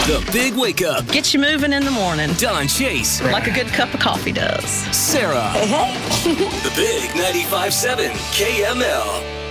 The Big Wake Up. Get you moving in the morning. Don Chase. Like a good cup of coffee does. Sarah. Hey. The Big 95.7 KML.